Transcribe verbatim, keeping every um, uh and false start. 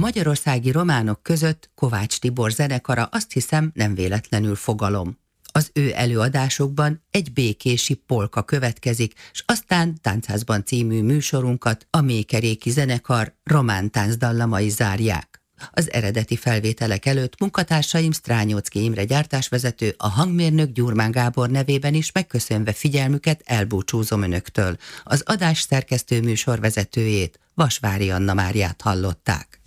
magyarországi románok között Kovács Tibor zenekara azt hiszem nem véletlenül fogalom. Az ő előadásokban egy békési polka következik, s aztán Táncházban című műsorunkat a Mékeréki zenekar román táncdallamai zárják. Az eredeti felvételek előtt munkatársaim Strányóczky Imre gyártásvezető, a hangmérnök Gyurmán Gábor nevében is megköszönve figyelmüket elbúcsúzom önöktől. Az adás szerkesztő műsorvezetőjét, Vasvári Anna Máriát hallották.